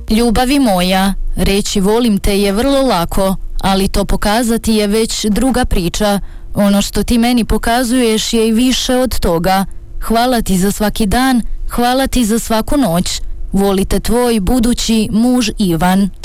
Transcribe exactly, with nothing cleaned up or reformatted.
Ljubavi moja, reći volim te je vrlo lako, ali to pokazati je već druga priča. Ono što ti meni pokazuješ je i više od toga. Hvala ti za svaki dan, hvala ti za svaku noć. Volite tvoj budući muž Ivan.